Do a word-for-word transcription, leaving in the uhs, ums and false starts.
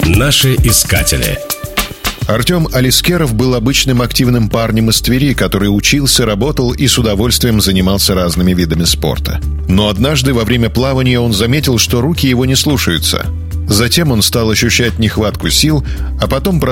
Наши искатели. Артем Алискеров был обычным активным парнем из Твери, который учился, работал и с удовольствием занимался разными видами спорта. Но однажды во время плавания он заметил, что руки его не слушаются. Затем он стал ощущать нехватку сил, а потом